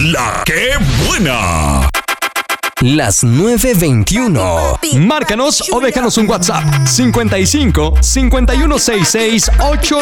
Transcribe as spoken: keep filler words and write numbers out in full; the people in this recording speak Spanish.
La que buena. Las nueve veintiuno. Márcanos o déjanos un WhatsApp cincuenta y cinco, cincuenta y uno sesenta y seis, ochenta